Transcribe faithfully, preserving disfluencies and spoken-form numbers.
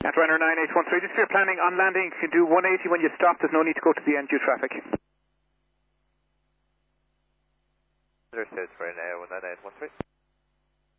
Netrunner nine eight one three, just if you're planning on landing, you can do one eighty when you stop, there's no need to go to the end due traffic. Says for now, one nine eight one three.